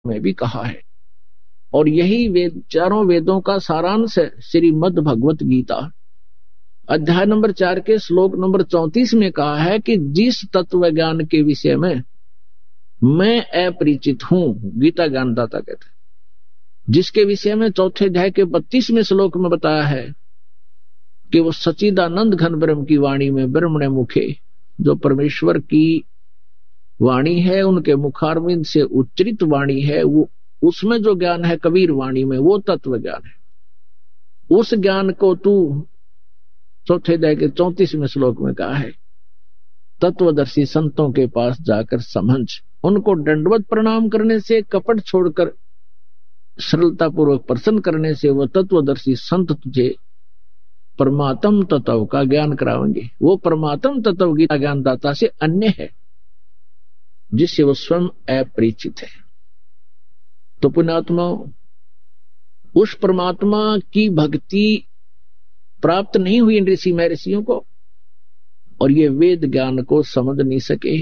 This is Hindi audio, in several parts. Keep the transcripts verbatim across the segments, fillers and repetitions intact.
में भी कहा है। और यही वेद, चारों वेदों का सारांश है श्रीमद् भगवत गीता। अध्याय नंबर चार के श्लोक नंबर चौंतीस में कहा है कि जिस तत्व ज्ञान के विषय में मैं अपरिचित हूं, गीता ज्ञानदाता कहते हैं, जिसके विषय में चौथे अध्याय के बत्तीसवें श्लोक में बताया है कि वो सच्चिदानंद घन ब्रह्म की वाणी में ब्रह्मणे मुखे, जो परमेश्वर की वाणी है, उनके मुखारविंद से उच्चरित वाणी है, वो उसमें जो ज्ञान है कबीर वाणी में, वो तत्व ज्ञान है। उस ज्ञान को तू चौथे अध्याय के चौंतीसवें श्लोक में कहा है तत्वदर्शी संतों के पास जाकर समझ, उनको दंडवत प्रणाम करने से, कपट छोड़कर सरलता पूर्वक प्रसन्न करने से वह तत्वदर्शी संत तुझे परमात्म तत्व का ज्ञान करावेंगे। वो परमात्म तत्व गीता ज्ञानदाता से अन्य है, जिससे वो स्वयं अपरिचित है। तो पुण्यात्मा, उस परमात्मा की भक्ति प्राप्त नहीं हुई इन ऋषि महर्षियों को, और ये वेद ज्ञान को समझ नहीं सके,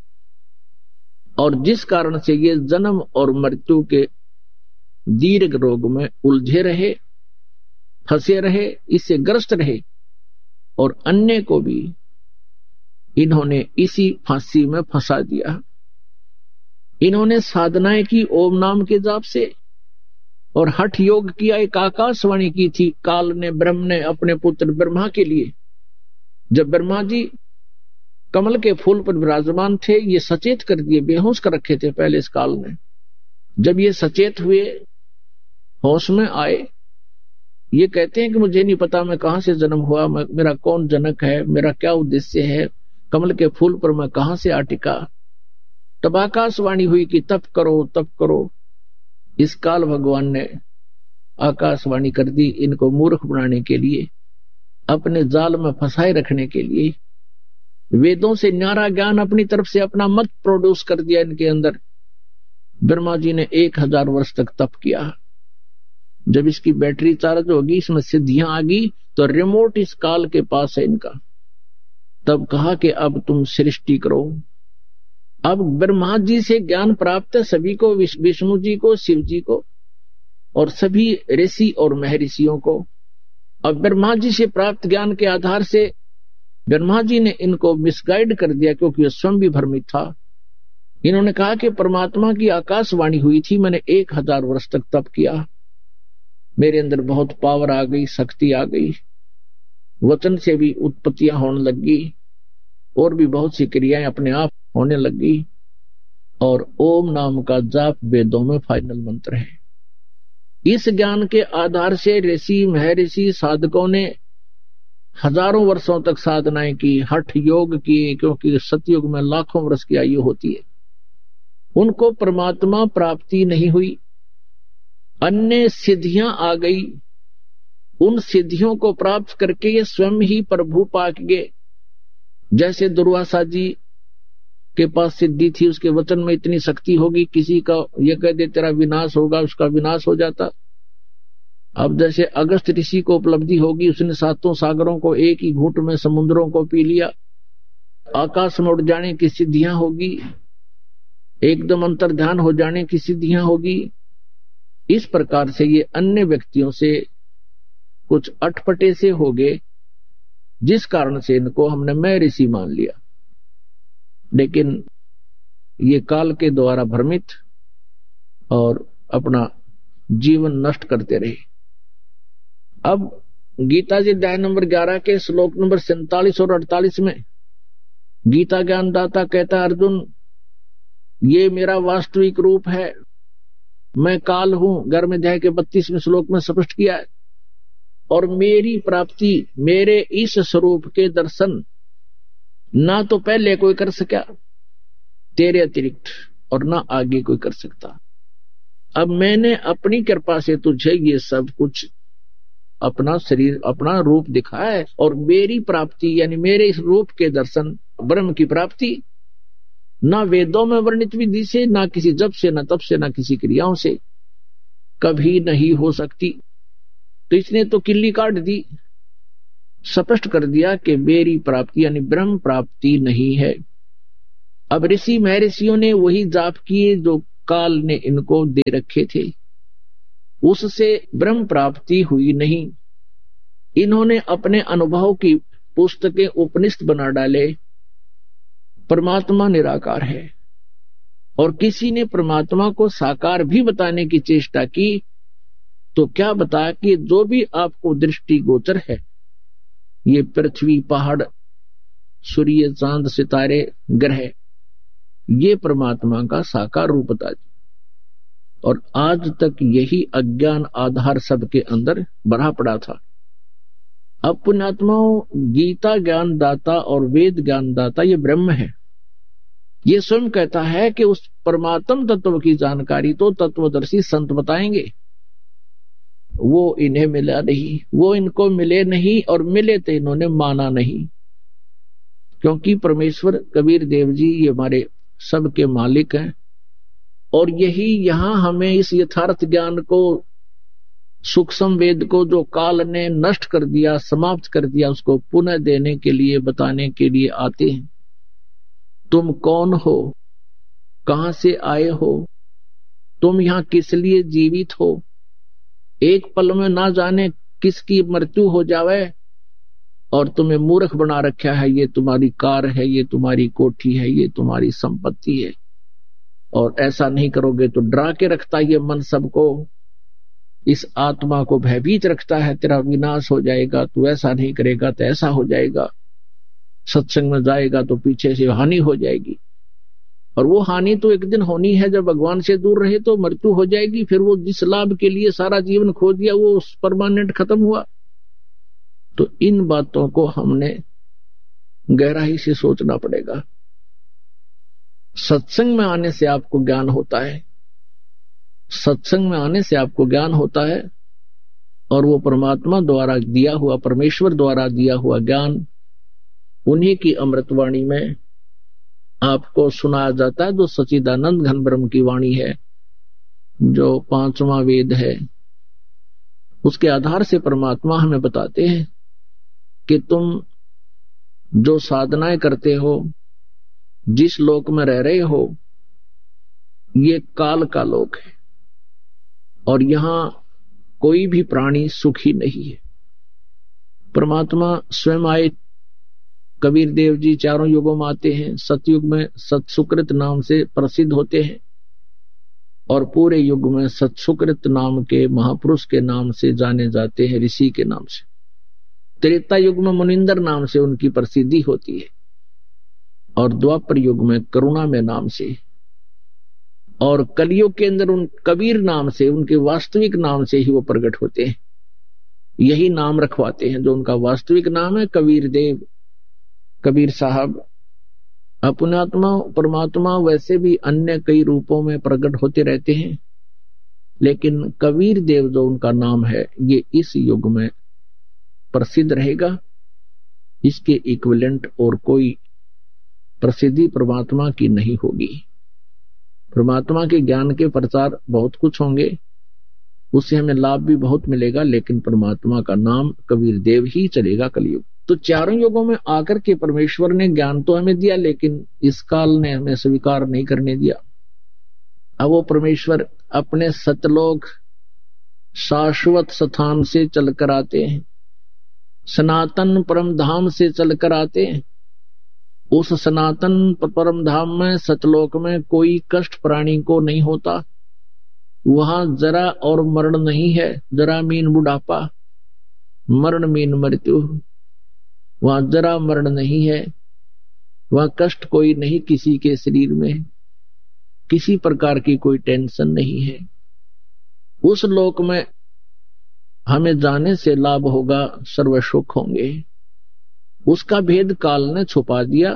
और जिस कारण से ये जन्म और मृत्यु के दीर्घ रोग में उलझे रहे, फंसे रहे, इससे ग्रस्त रहे, और अन्य को भी इन्होंने इसी फांसी में फंसा दिया। इन्होंने साधनाएं की ओम नाम के जाप से, और हठ योग किया, एक आकाशवाणी की थी काल ने, ब्रह्म ने अपने पुत्र ब्रह्मा के लिए। जब ब्रह्मा जी कमल के फूल पर विराजमान थे, ये सचेत कर दिए, बेहोश कर रखे थे पहले इस काल ने। जब ये सचेत हुए, होश में आए, ये कहते हैं कि मुझे नहीं पता मैं कहां से जन्म हुआ, मेरा कौन जनक है, मेरा क्या उद्देश्य है, कमल के फूल पर मैं कहां से आ टिका। तब आकाशवाणी हुई कि तप करो, तप करो। इस काल भगवान ने आकाशवाणी कर दी, इनको मूर्ख बनाने के लिए, अपने जाल में फंसाए रखने के लिए। वेदों से न्यारा ज्ञान अपनी तरफ से अपना मत प्रोड्यूस कर दिया इनके अंदर। ब्रह्मा जी ने एक हजार वर्ष तक तप किया। जब इसकी बैटरी चार्ज होगी, इसमें सिद्धियां आ गई, तो रिमोट इस काल के पास है इनका। तब कहा कि अब तुम सृष्टि करो। अब ब्रह्मा जी से ज्ञान प्राप्त है सभी को, विष्णु जी को, शिव जी को, और सभी ऋषि और महर्षियों को। अब ब्रह्मा जी से प्राप्त ज्ञान के आधार से ब्रह्मा जी ने इनको मिसगाइड कर दिया, क्योंकि वह स्वयं भी भ्रमित था। इन्होंने कहा कि परमात्मा की आकाशवाणी हुई थी, मैंने एक हजार वर्ष तक तप किया, मेरे अंदर बहुत पावर आ गई, शक्ति आ गई, वचन से भी उत्पत्तियां होने लगी, और भी बहुत सी क्रियाएं अपने आप होने लगी, और ओम नाम का जाप वेदों में फाइनल मंत्र है। इस ज्ञान के आधार से ऋषि महर्षि साधकों ने हजारों वर्षों तक साधनाएं की, हठ योग किए, क्योंकि सतयुग में लाखों वर्ष की आयु होती है। उनको परमात्मा प्राप्ति नहीं हुई, अन्य सिद्धियां आ गई। उन सिद्धियों को प्राप्त करके ये स्वयं ही प्रभु पाक गए। जैसे दुर्वासा जी के पास सिद्धि थी, उसके वचन में इतनी शक्ति होगी, किसी का ये कह दे तेरा विनाश होगा, उसका विनाश हो जाता। अब जैसे अगस्त ऋषि को उपलब्धि होगी, उसने सातों सागरों को एक ही घूंट में समुद्रों को पी लिया। आकाश में उड़ जाने की सिद्धियां होगी, एकदम अंतर ध्यान हो जाने की सिद्धियां होगी। इस प्रकार से ये अन्य व्यक्तियों से कुछ अटपटे से हो गए, जिस कारण से इनको हमने मैं ऋषि मान लिया। लेकिन ये काल के द्वारा भ्रमित और अपना जीवन नष्ट करते रहे। अब गीता जी अध्याय नंबर ग्यारह के श्लोक नंबर सैंतालीस और अड़तालीस में गीता ज्ञानदाता कहता है, अर्जुन ये मेरा वास्तविक रूप है, मैं काल हूं। ग्यारहवें अध्याय के बत्तीसवें श्लोक में स्पष्ट किया है। और मेरी प्राप्ति, मेरे इस स्वरूप के दर्शन ना तो पहले कोई कर सका तेरे अतिरिक्त, और ना आगे कोई कर सकता। अब मैंने अपनी कृपा से तुझे ये सब कुछ, अपना शरीर, अपना रूप दिखाया है, और मेरी प्राप्ति यानी मेरे इस रूप के दर्शन, ब्रह्म की प्राप्ति ना वेदों में वर्णित विधि से, ना किसी जप से, ना तप से, ना किसी क्रियाओं से कभी नहीं हो सकती। तो इसने तो किल्ली काट दी, स्पष्ट कर दिया कि मेरी प्राप्ति यानी ब्रह्म प्राप्ति नहीं है। अब ऋषि महर्षियों ने वही जाप किए जो काल ने इनको दे रखे थे, उससे ब्रह्म प्राप्ति हुई नहीं। इन्होंने अपने अनुभव की पुस्तकें उपनिषद बना डाले। परमात्मा निराकार है, और किसी ने परमात्मा को साकार भी बताने की चेष्टा की तो क्या बताया कि जो भी आपको दृष्टि गोचर है, ये पृथ्वी, पहाड़, सूर्य, चांद, सितारे, ग्रह, ये परमात्मा का साकार रूप बता दी। और आज तक यही अज्ञान आधार सबके अंदर भरा पड़ा था। अब पुण्यात्माओं, गीता ज्ञान दाता और वेद ज्ञान दाता ये ब्रह्म है। ये स्वयं कहता है कि उस परमात्म तत्व की जानकारी तो तत्वदर्शी संत बताएंगे। वो इन्हें मिला नहीं, वो इनको मिले नहीं, और मिले तो इन्होंने माना नहीं। क्योंकि परमेश्वर कबीर देव जी ये हमारे सबके मालिक हैं, और यही यहां हमें इस यथार्थ ज्ञान को, सूक्ष्म वेद को जो काल ने नष्ट कर दिया, समाप्त कर दिया, उसको पुनः देने के लिए, बताने के लिए आते हैं। तुम कौन हो, कहां से आए हो, तुम यहां किस लिए जीवित हो, एक पल में ना जाने किसकी मृत्यु हो जावे और तुम्हें मूर्ख बना रखा है। ये तुम्हारी कार है, ये तुम्हारी कोठी है, ये तुम्हारी संपत्ति है, और ऐसा नहीं करोगे तो डरा के रखता है ये मन सबको, इस आत्मा को भयभीत रखता है, तेरा विनाश हो जाएगा, तू ऐसा नहीं करेगा तो ऐसा हो जाएगा, सत्संग में जाएगा तो पीछे से हानि हो जाएगी। और वो हानि तो एक दिन होनी है, जब भगवान से दूर रहे तो मृत्यु हो जाएगी। फिर वो जिस लाभ के लिए सारा जीवन खो दिया वो परमानेंट खत्म हुआ। तो इन बातों को हमने गहराई से सोचना पड़ेगा। सत्संग में आने से आपको ज्ञान होता है, सत्संग में आने से आपको ज्ञान होता है, और वो परमात्मा द्वारा दिया हुआ, परमेश्वर द्वारा दिया हुआ ज्ञान उन्हीं की अमृतवाणी में आपको सुनाया जाता है, जो सच्चिदानंद घन ब्रह्म की वाणी है, जो पांचवा वेद है। उसके आधार से परमात्मा हमें बताते हैं कि तुम जो साधनाएं करते हो, जिस लोक में रह रहे हो, ये काल का लोक है, और यहां कोई भी प्राणी सुखी नहीं है। परमात्मा स्वयं आए, कबीर देव जी चारों युगों में आते हैं। सतयुग में सत्सुकृत नाम से प्रसिद्ध होते हैं, और पूरे युग में सत्सुकृत नाम के महापुरुष के नाम से जाने जाते हैं, ऋषि के नाम से। त्रेता युग में मुनिंदर नाम से उनकी प्रसिद्धि होती है, और द्वापर युग में करुणा में नाम से, और कलयुग के अंदर उन कबीर नाम से, उनके वास्तविक नाम से ही वो प्रकट होते हैं। यही नाम रखवाते हैं, जो उनका वास्तविक नाम है कबीर देव, कबीर साहब। अपनात्मा परमात्मा वैसे भी अन्य कई रूपों में प्रकट होते रहते हैं, लेकिन कबीर देव जो उनका नाम है, ये इस युग में प्रसिद्ध रहेगा। इसके इक्विवेलेंट और कोई प्रसिद्धि परमात्मा की नहीं होगी। परमात्मा के ज्ञान के प्रचार बहुत कुछ होंगे, उससे हमें लाभ भी बहुत मिलेगा, लेकिन परमात्मा का नाम कबीर देव ही चलेगा कलयुग। तो चारों युगों में आकर के परमेश्वर ने ज्ञान तो हमें दिया, लेकिन इस काल ने हमें स्वीकार नहीं करने दिया। अब वो परमेश्वर अपने सतलोक शाश्वत स्थान से चलकर आते हैं, सनातन परम धाम से चलकर आते हैं। उस सनातन परम धाम में, सतलोक में कोई कष्ट प्राणी को नहीं होता। वहां जरा और मरण नहीं है, जरा मीन बुढ़ापा, मरण मीन मृत्यु। वहां जरा मरण नहीं है, वहां कष्ट कोई नहीं किसी के शरीर में, किसी प्रकार की कोई टेंशन नहीं है। उस लोक में हमें जाने से लाभ होगा, सर्व सुख होंगे। उसका भेद काल ने छुपा दिया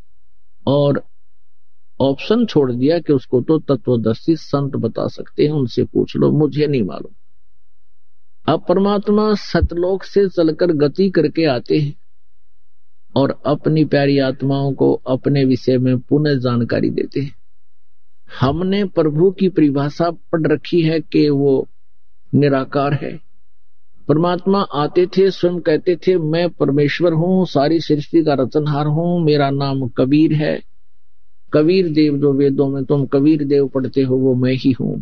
और ऑप्शन छोड़ दिया कि उसको तो तत्वदर्शी संत बता सकते हैं, उनसे पूछ लो, मुझे नहीं मालूम। अब परमात्मा सतलोक से चलकर गति करके आते हैं और अपनी प्यारी आत्माओं को अपने विषय में पुनः जानकारी देते हैं। हमने प्रभु की परिभाषा पढ़ रखी है कि वो निराकार है। परमात्मा आते थे, स्वयं कहते थे मैं परमेश्वर हूं, सारी सृष्टि का रचनहार हूं, मेरा नाम कबीर है, कबीर देव, जो वेदों में तुम कबीर देव पढ़ते हो वो मैं ही हूं,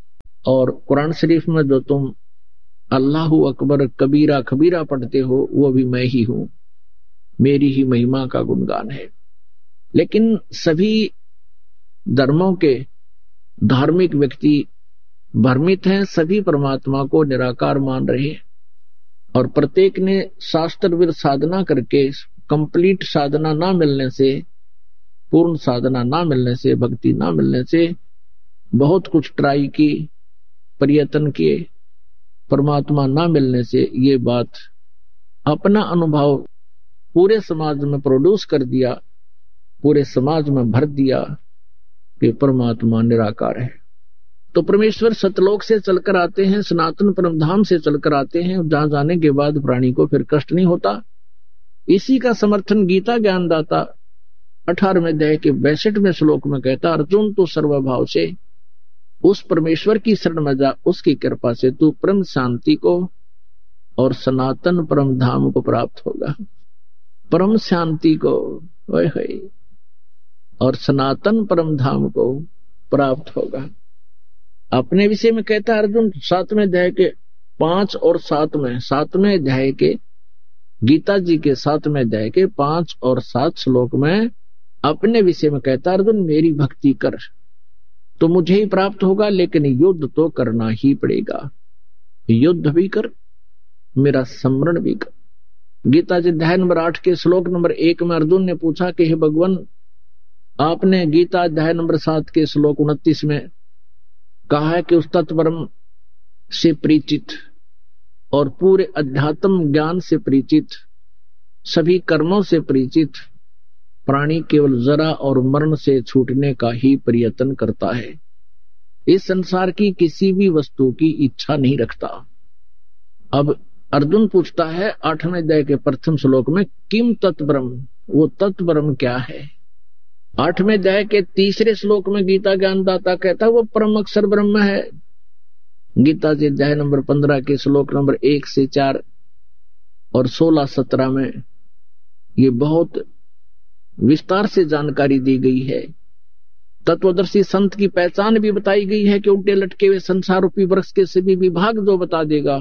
और कुरान शरीफ में जो तुम अल्लाहु अकबर कबीरा खबीरा पढ़ते हो वो भी मैं ही हूं, मेरी ही महिमा का गुणगान है। लेकिन सभी धर्मों के धार्मिक व्यक्ति भ्रमित हैं, सभी परमात्मा को निराकार मान रहे हैं, और प्रत्येक ने शास्त्रविद साधना करके कंप्लीट साधना ना मिलने से, पूर्ण साधना ना मिलने से, भक्ति ना मिलने से बहुत कुछ ट्राई की, प्रयत्न किए, परमात्मा ना मिलने से ये बात अपना अनुभव पूरे समाज में प्रोड्यूस कर दिया, पूरे समाज में भर दिया कि परमात्मा निराकार है। तो परमेश्वर सतलोक से चलकर आते हैं, सनातन परमधाम से चलकर आते हैं, जहां जाने के बाद प्राणी को फिर कष्ट नहीं होता। इसी का समर्थन गीता ज्ञानदाता अठारहवें अध्याय के बैसठवें श्लोक में कहता, अर्जुन तू सर्वभाव से उस परमेश्वर की शरण में जा, उसकी कृपा से तू परम शांति को और सनातन परम धाम को प्राप्त होगा। परम शांति को ओए होए और सनातन परम धाम को प्राप्त होगा। अपने विषय में कहता है अर्जुन सातवें अध्याय के पांच और सातवें सातवें अध्याय के गीता जी के सातवें अध्याय के पांच और सात श्लोक में अपने विषय में कहता अर्जुन मेरी भक्ति कर तो मुझे ही प्राप्त होगा, लेकिन युद्ध तो करना ही पड़ेगा। युद्ध भी कर, मेरा स्मरण भी कर। गीता जी अध्याय नंबर आठ के श्लोक नंबर एक में अर्जुन ने पूछा कि हे भगवान, आपने गीता अध्याय नंबर सात के श्लोक उनतीस में कहा है कि उस तत्परम से परिचित और पूरे अध्यात्म ज्ञान से परिचित, सभी कर्मों से परिचित प्राणी केवल जरा और मरण से छूटने का ही प्रयत्न करता है, इस संसार की किसी भी वस्तु की इच्छा नहीं रखता। अब अर्जुन पूछता है आठवें अध्याय के प्रथम श्लोक में किम तत्ब्रह्म, वो तत्ब्रह्म क्या है। आठवें अध्याय के तीसरे श्लोक में गीता ज्ञानदाता कहता है वो परम अक्षर ब्रह्म है। गीता जी अध्याय नंबर पंद्रह के श्लोक नंबर एक से चार और सोलह सत्रह में ये बहुत विस्तार से जानकारी दी गई है। तत्वदर्शी संत की पहचान भी बताई गई है कि उल्टे लटके हुए संसार रूपी वृक्ष के सभी विभाग जो बता देगा।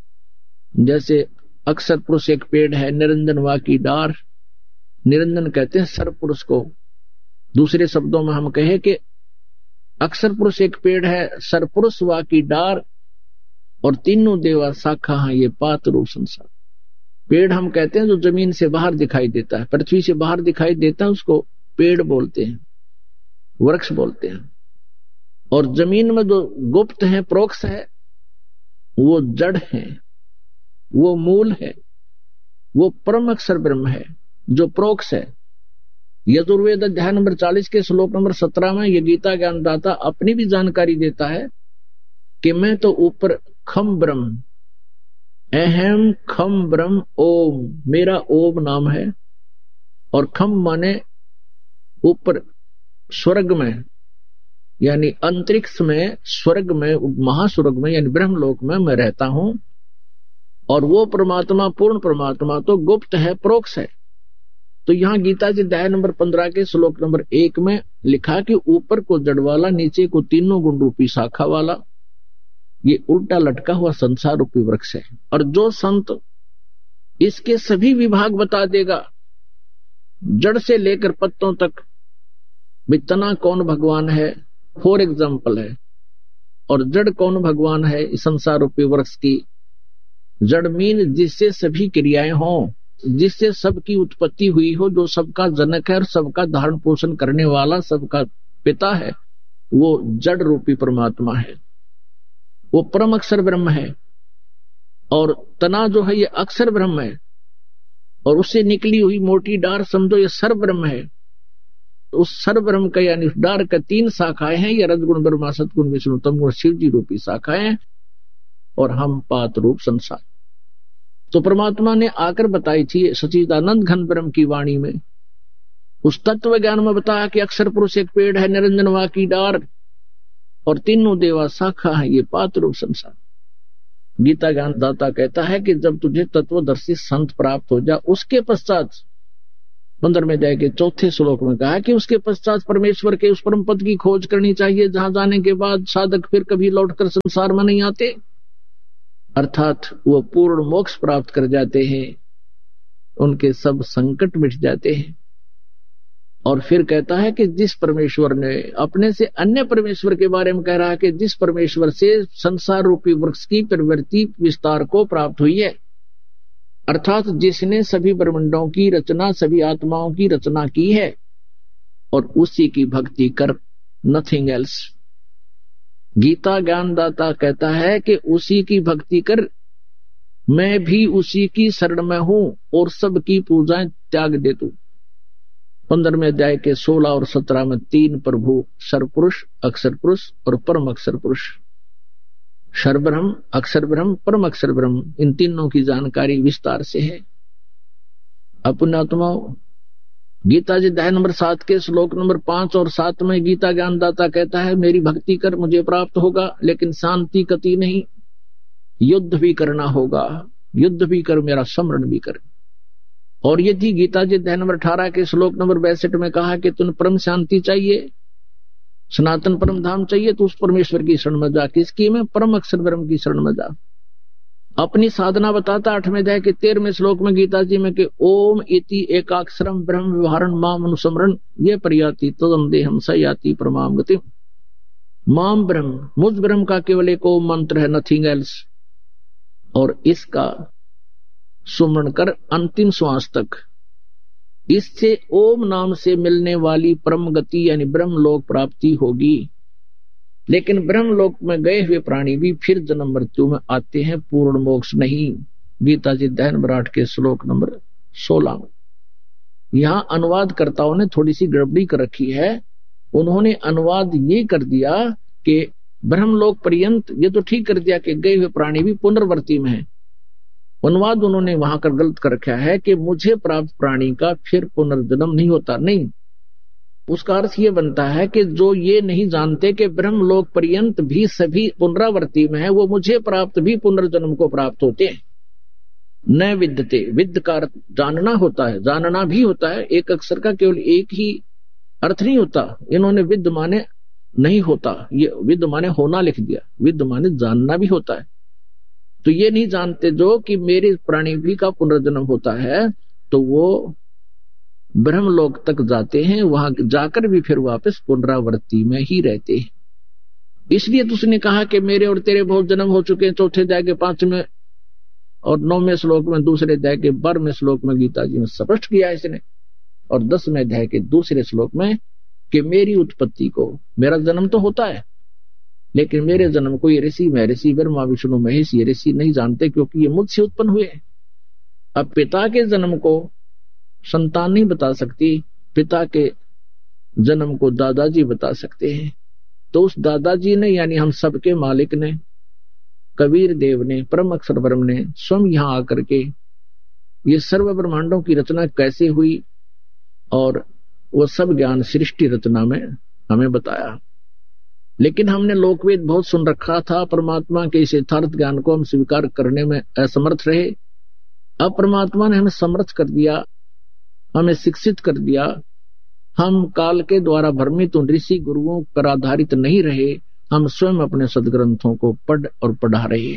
जैसे अक्षर पुरुष एक पेड़ है, निरंजन वा की डार, निरंजन कहते हैं सर्व पुरुष को। दूसरे शब्दों में हम कहें कि अक्षर पुरुष एक पेड़ है, सर्व पुरुष वा की डार और तीनों देवा शाखा है ये पात रूप संसार। पेड़ हम कहते हैं जो जमीन से बाहर दिखाई देता है, पृथ्वी से बाहर दिखाई देता है, उसको पेड़ बोलते हैं, वृक्ष बोलते हैं। और जमीन में जो गुप्त है, प्रोक्ष है, वो जड़ है, वो मूल है, वो परम अक्षर ब्रह्म है जो प्रोक्ष है। यजुर्वेद अध्याय नंबर चालीस के श्लोक नंबर सत्रह में ये गीता ज्ञानदाता अपनी भी जानकारी देता है कि मैं तो ऊपर खम ब्रह्म, अहम खम ब्रह्म ओम, मेरा ओम नाम है। और खम माने ऊपर स्वर्ग में यानी अंतरिक्ष में, स्वर्ग में, महास्वर्ग में यानी ब्रह्मलोक में मैं रहता हूं। और वो परमात्मा, पूर्ण परमात्मा तो गुप्त है, प्रोक्ष है। तो यहां गीता जी अध्याय नंबर पंद्रह के श्लोक नंबर एक में लिखा कि ऊपर को जड़ वाला, नीचे को तीनों गुण रूपी शाखा वाला, ये उल्टा लटका हुआ संसार रूपी वृक्ष है। और जो संत इसके सभी विभाग बता देगा, जड़ से लेकर पत्तों तक, भी तना कौन भगवान है फॉर एग्जाम्पल है, और जड़ कौन भगवान है इस संसार रूपी वृक्ष की। जड़ मीन जिससे सभी क्रियाएं हों, जिससे सबकी उत्पत्ति हुई हो, जो सबका जनक है और सबका धारण पोषण करने वाला, सबका पिता है, वो जड़ रूपी परमात्मा है, वो परम अक्षर ब्रह्म है। और तना जो है ये अक्षर ब्रह्म है, और उससे निकली हुई मोटी डार समझो ये सर्व ब्रह्म है। उस सर्व ब्रह्म का यानी उस डार का तीन शाखाएं हैं, ये रजगुण ब्रह्मा, सतगुण विष्णु, तमगुण शिव जी रूपी शाखाएं, और हम पात रूप संसार। तो परमात्मा ने आकर बताई थी सच्चिदानंद घन ब्रह्म की वाणी में, उस तत्व ज्ञान में बताया कि अक्षर पुरुष एक पेड़ है, निरंजन वा की डार और तीनों देवा शाखा है ये पात रूप संसार। गीता ज्ञान दाता कहता है कि जब तुझे तत्वदर्शी संत प्राप्त हो जा, उसके पश्चात पंद्रहवें अध्याय के चौथे श्लोक में कहा कि उसके पश्चात परमेश्वर के उस परम पद की खोज करनी चाहिए जहां जाने के बाद साधक फिर कभी लौटकर संसार में नहीं आते, अर्थात वो पूर्ण मोक्ष प्राप्त कर जाते हैं, उनके सब संकट मिट जाते हैं। और फिर कहता है कि जिस परमेश्वर ने अपने से अन्य परमेश्वर के बारे में कह रहा है कि जिस परमेश्वर से संसार रूपी वृक्ष की प्रवृत्ति विस्तार को प्राप्त हुई है, अर्थात जिसने सभी ब्रह्मांडों की रचना, सभी आत्माओं की रचना की है, और उसी की भक्ति कर, नथिंग एल्स। गीता ज्ञानदाता कहता है कि उसी की भक्ति कर, मैं भी उसी की शरण में हूं और सबकी पूजाएं त्याग दे तू। पंद्रहवें अध्याय के सोलह और सत्रह में तीन प्रभु, सर्वपुरुष, अक्षर पुरुष और परम अक्षर पुरुष, सर्वब्रह्म, अक्षर ब्रह्म, परम अक्षर ब्रह्म, इन तीनों की जानकारी विस्तार से है। पुण्यात्माओं, गीता जी अध्याय नंबर सात के श्लोक नंबर पांच और सात में गीता ज्ञानदाता कहता है मेरी भक्ति कर मुझे प्राप्त होगा, लेकिन शांति गति नहीं, युद्ध भी करना होगा, युद्ध भी कर, मेरा स्मरण भी कर। और यदि गीता जी अध्याय नंबर अठारह के श्लोक नंबर बैसठ में कहा कि तुम परम शांति चाहिए, सनातन परम धाम चाहिए, तो उस परमेश्वर की शरण में जा। किसकी में? परम अक्षर ब्रह्म की शरण में जा। अपनी साधना बताता आठवें अध्याय के तेरहवें श्लोक में गीता जी में कि ओम इति एकाक्षरम ब्रह्म व्यवहारन माम अनुसमरण ये परियाति तदम देहम स याति परमाम गति। माम ब्रह्म, मुझ ब्रह्म का केवल एक ओम मंत्र है, नथिंग एल्स, और इसका सुमरण कर अंतिम श्वास तक। इससे ओम नाम से मिलने वाली परम गति यानी ब्रह्मलोक प्राप्ति होगी। लेकिन ब्रह्मलोक में गए हुए प्राणी भी फिर जन्म मृत्यु में आते हैं, पूर्ण मोक्ष नहीं। गीता जी अध्याय नंबर आठ के श्लोक नंबर सोलह में यहां अनुवादकर्ताओं ने थोड़ी सी गड़बड़ी कर रखी है। उन्होंने अनुवाद ये कर दिया कि ब्रह्मलोक पर्यंत, ये तो ठीक कर दिया कि गए हुए प्राणी भी पुनर्वर्ती में है। अनुवाद उन्होंने वहां कर गलत कर रखा है कि मुझे प्राप्त प्राणी का फिर पुनर्जन्म नहीं होता। नहीं, उसका अर्थ ये बनता है कि जो ये नहीं जानते कि ब्रह्मलोक पर्यंत भी सभी पुनरावर्ती में है, वो मुझे प्राप्त भी पुनर्जन्म को प्राप्त होते हैं। न विद्यते, विद्य का अर्थ जानना होता है, जानना भी होता है। एक अक्षर का केवल एक ही अर्थ नहीं होता। इन्होंने विद्य माने नहीं होता, ये विद्य माने होना लिख दिया, विद्य माने जानना भी होता है। तो ये नहीं जानते जो कि मेरे प्राणी भी का पुनर्जन्म होता है, तो वो ब्रह्मलोक तक जाते हैं, वहां जाकर भी फिर वापस पुनरावृत्ति में ही रहते हैं। इसलिए तो उसने कहा कि मेरे और तेरे बहुत जन्म हो चुके हैं, चौथे अध्याय के पांचवें और नौवें श्लोक में, दूसरे अध्याय के बारहवें श्लोक में गीता जी में स्पष्ट किया है इसने, और दसवें अध्याय के दूसरे श्लोक में कि मेरी उत्पत्ति को, मेरा जन्म तो होता है लेकिन मेरे जन्म को ये ऋषि, मैं ऋषि, ब्रह्मा विष्णु महेश ये ऋषि नहीं जानते, क्योंकि ये मुझसे उत्पन्न हुए। अब पिता के जन्म को संतान नहीं बता सकती, पिता के जन्म को दादाजी बता सकते हैं। तो उस दादाजी ने, यानी हम सबके मालिक ने, कबीर देव ने, परम अक्षर ब्रह्म ने स्वयं यहां आकर के ये सर्व ब्रह्मांडों की रचना कैसे हुई और वो सब ज्ञान सृष्टि रचना में हमें बताया। लेकिन हमने लोकवेद बहुत सुन रखा था, परमात्मा के इस यथार्थ ज्ञान को हम स्वीकार करने में असमर्थ रहे। अब परमात्मा ने हमें समर्थ कर दिया, हमें शिक्षित कर दिया। हम काल के द्वारा भ्रमित उन ऋषि गुरुओं पर आधारित नहीं रहे, हम स्वयं अपने सदग्रंथों को पढ़ और पढ़ा रहे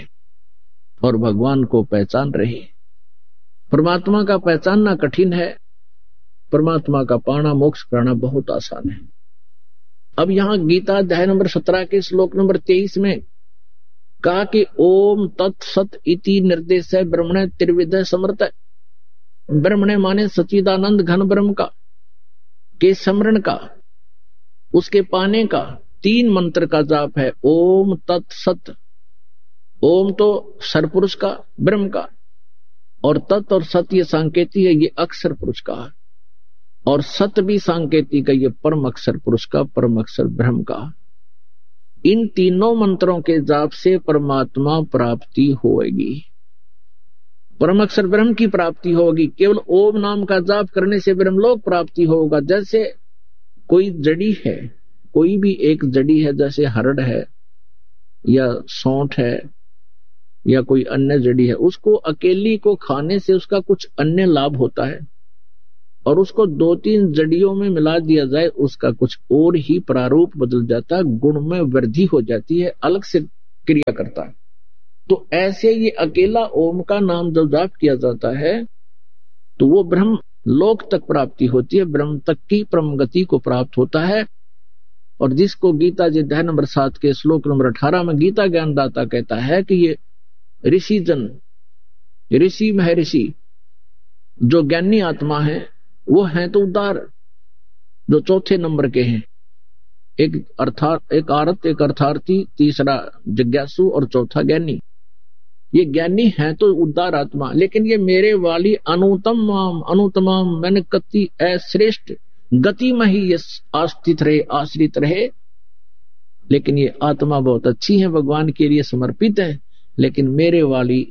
और भगवान को पहचान रहे। परमात्मा का पहचानना कठिन है, परमात्मा का पाना, मोक्ष करना बहुत आसान है। अब यहां गीता अध्याय नंबर सत्रह के श्लोक नंबर तेईस में कहा कि ओम तत्सत इति निर्देश है ब्रह्मणे त्रिविध समर्थ। ब्रह्मणे माने सच्चिदानंद घन ब्रह्म का, के स्मरण का, उसके पाने का तीन मंत्र का जाप है। ओम तत्सत, ओम तो सरपुरुष का, ब्रह्म का, और तत् और सत ये सांकेती है, ये अक्षर पुरुष का, और सत भी सांकेतिक है, ये परम अक्षर पुरुष का, परम अक्षर ब्रह्म का। इन तीनों मंत्रों के जाप से परमात्मा प्राप्ति होगी, परम अक्षर ब्रह्म की प्राप्ति होगी। केवल ओम नाम का जाप करने से ब्रह्मलोक प्राप्ति होगा। जैसे कोई जड़ी है, कोई भी एक जड़ी है, जैसे हरड़ है या सौंठ है या कोई अन्य जड़ी है, उसको अकेली को खाने से उसका कुछ अन्य लाभ होता है। और उसको दो तीन जड़ियों में मिला दिया जाए, उसका कुछ और ही प्रारूप बदल जाता है, गुण में वृद्धि हो जाती है, अलग से क्रिया करता है। तो ऐसे ये अकेला ओम का नाम जब जाप किया जाता है तो वो ब्रह्म लोक तक प्राप्ति होती है, ब्रह्म तक की परम गति को प्राप्त होता है। और जिसको गीता जी अध्याय नंबर सात के श्लोक नंबर अठारह में गीता ज्ञानदाता कहता है कि ये ऋषि जन, ऋषि महर्षि जो ज्ञानी आत्मा है वो है तो उदार, जो चौथे नंबर के हैं, एक अर्थात एक आरत, एक अर्थार्थी, तीसरा जिज्ञासु और चौथा ज्ञानी। ये ज्ञानी है तो उदार आत्मा, लेकिन ये मेरे वाली अनुतम अनुतमाम मैंने कति श्रेष्ठ गति में ही ये आस्थित रहे, आश्रित रहे। लेकिन ये आत्मा बहुत अच्छी है, भगवान के लिए समर्पित है, लेकिन मेरे वाली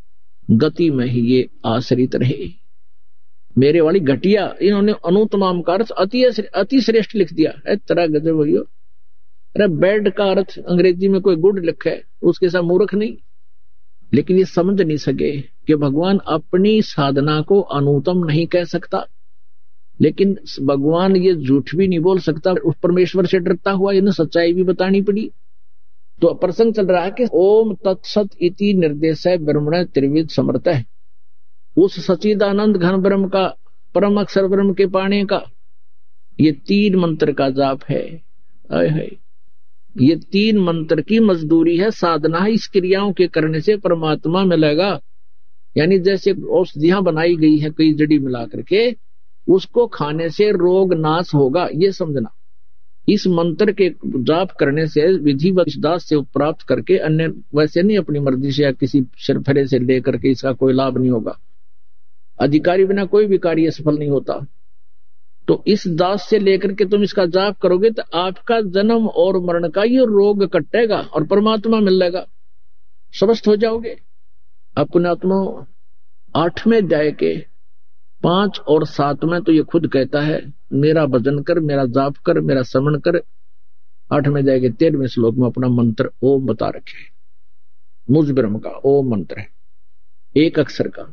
गति में ही ये आश्रित रहे। मेरे वाली घटिया, इन्होंने अनुतमाम का अर्थ अति अति श्रेष्ठ लिख दिया है। तरह गजब भैया, अरे बैड का अर्थ अंग्रेजी में कोई गुड लिखा है, उसके साथ मूर्ख नहीं। लेकिन ये समझ नहीं सके कि भगवान अपनी साधना को अनुतम नहीं कह सकता, लेकिन भगवान ये झूठ भी नहीं बोल सकता। उस परमेश्वर से डरता हुआ इन्हें सच्चाई भी बतानी पड़ी। तो प्रसंग चल रहा है कि ओम तत्सत इति निर्देश है ब्रह्मण त्रिविध समर्थ है, उस सच्चिदानंद घन ब्रह्म का, परम अक्षर ब्रह्म के पाने का ये तीन मंत्र का जाप है। आए है, ये तीन मंत्र की मजदूरी है, साधना है। इस क्रियाओं के करने से परमात्मा मिलेगा। यानी जैसे औषधियां बनाई गई है कई जड़ी मिला करके, उसको खाने से रोग नाश होगा, ये समझना। इस मंत्र के जाप करने से विधिवत दास से प्राप्त करके, अन्य वैसे नहीं अपनी मर्जी से या किसी सिरफरे से लेकर के इसका कोई लाभ नहीं होगा। अधिकारी बिना कोई भी कार्य सफल नहीं होता। तो इस दास से लेकर के तुम इसका जाप करोगे तो आपका जन्म और मरण का ये रोग कटेगा और परमात्मा मिल जाएगा, स्वस्थ हो जाओगे। अपने आत्मा आठवें अध्याय के पांच और सात में तो ये खुद कहता है, मेरा भजन कर, मेरा जाप कर, मेरा समन कर। आठवें अध्याय के तेरहवें श्लोक में अपना मंत्र ओम बता रखे, मुझ ब्रह्म का ओम मंत्र है, एक अक्षर का।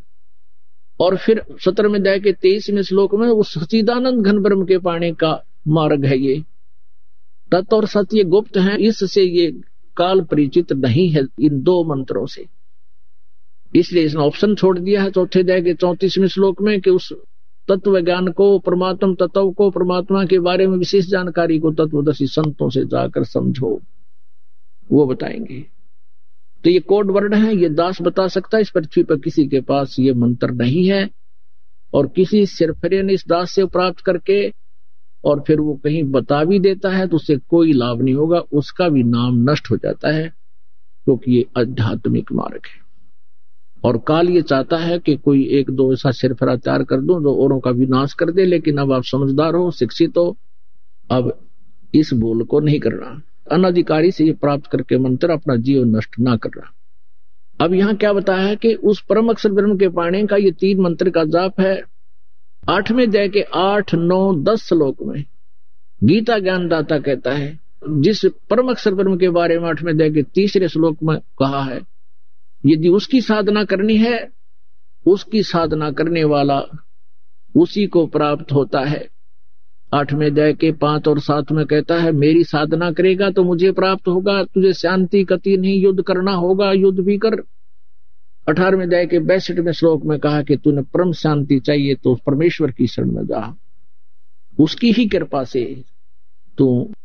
और फिर सत्रहवें अध्याय के तेईसवें श्लोक में वो सच्चिदानंद घन ब्रह्म के पाने का मार्ग है। ये तत् और सत्य ये गुप्त है, इससे ये काल परिचित नहीं है इन दो मंत्रों से। इसलिए इसने ऑप्शन छोड़ दिया है चौथे अध्याय के चौंतीसवें श्लोक में कि उस तत्व ज्ञान को, परमात्म तत्व को, परमात्मा के बारे में विशेष जानकारी को तत्वदर्शी संतों से जाकर समझो, वो बताएंगे। तो ये कोड वर्ड है, ये दास बता सकता है। इस पृथ्वी पर किसी के पास ये मंत्र नहीं है, और किसी सिरफरे ने इस दास से प्राप्त करके और फिर वो कहीं बता भी देता है तो उससे कोई लाभ नहीं होगा, उसका भी नाम नष्ट हो जाता है, क्योंकि ये आध्यात्मिक मार्ग है। और काल ये चाहता है कि कोई एक दो ऐसा सिरफरा तैयार कर दो जो औरों का विनाश कर दे, लेकिन अब आप समझदार हो, शिक्षित हो, अब इस भूल को नहीं करना। अनाधिकारी से ये प्राप्त करके मंत्र अपना जीवन नष्ट ना करना। अब यहाँ क्या बताया है कि उस परम अक्षर ब्रह्म के पाने का ये तीन मंत्र का जाप है। आठवें अध्याय के आठ नौ दस श्लोक में गीता ज्ञानदाता कहता है, जिस परम अक्षर ब्रह्म के बारे में आठवें अध्याय के तीसरे श्लोक में कहा है, यदि उसकी साधना करनी है, उसकी साधना करने वाला उसी को प्राप्त होता है। आठवें अध्याय के पांच और सात में कहता है, मेरी साधना करेगा तो मुझे प्राप्त होगा, तुझे शांति कति नहीं, युद्ध करना होगा, युद्ध भी कर। अठारहवें अध्याय के बैसठवें श्लोक में कहा कि तूने परम शांति चाहिए तो परमेश्वर की शरण में जा, उसकी ही कृपा से तू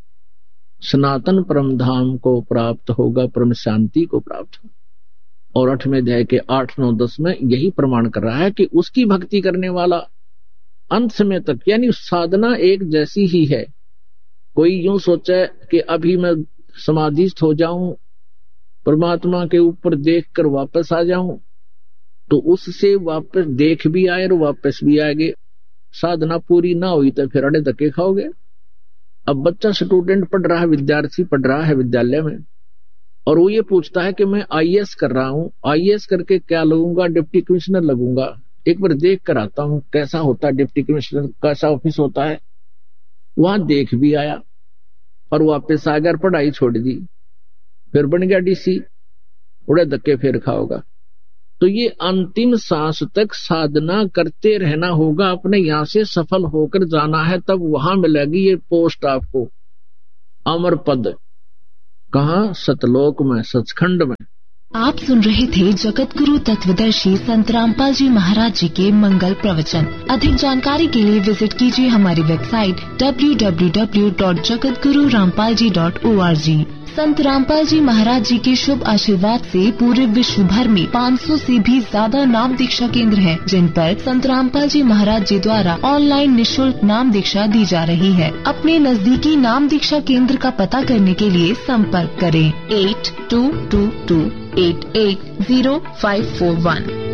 सनातन परम धाम को प्राप्त होगा, परम शांति को प्राप्त होगा। और आठवें अध्याय के आठ नौ दस में यही प्रमाण कर रहा है कि उसकी भक्ति करने वाला अंत समय तक, यानी साधना एक जैसी ही है। कोई यूं सोचे कि अभी मैं समाधिस्थ हो जाऊं, परमात्मा के ऊपर देखकर वापस आ जाऊं, तो उससे वापस देख भी आए और वापस भी आएंगे। साधना पूरी ना हुई तो फिर अड़े धक्के खाओगे। अब बच्चा स्टूडेंट पढ़ रहा है, विद्यार्थी पढ़ रहा है विद्यालय में, और वो ये पूछता है कि मैं आई ए एस कर रहा हूं, आई ए एस करके क्या लगूंगा, डिप्टी कमिश्नर लगूंगा, एक बार देख कर आता हूं कैसा होता है डिप्टी कमिश्नर, कैसा ऑफिस होता है। वहां देख भी आया और वापस आ गया, पढ़ाई छोड़ दी, फिर बन गया डी सी, उड़े धक्के फिर खाओगा। तो ये अंतिम सांस तक साधना करते रहना होगा। अपने यहाँ से सफल होकर जाना है, तब वहां मिलेगी ये पोस्ट आपको, अमर पद। कहाँ? सतलोक में, सचखंड में। आप सुन रहे थे जगत गुरु तत्वदर्शी संत रामपाल जी महाराज जी के मंगल प्रवचन। अधिक जानकारी के लिए विजिट कीजिए हमारी website W W W dot Jagat Guru Rampal ji dot O R G. संत रामपाल जी महाराज जी के शुभ आशीर्वाद से पूरे विश्व भर में पाँच सौ से भी ज्यादा नाम दीक्षा केंद्र हैं, जिन पर संत रामपाल जी महाराज जी द्वारा ऑनलाइन निशुल्क नाम दीक्षा दी जा रही है। अपने नजदीकी नाम दीक्षा केंद्र का पता करने के लिए संपर्क करें eight to to to eight eight zero five four one.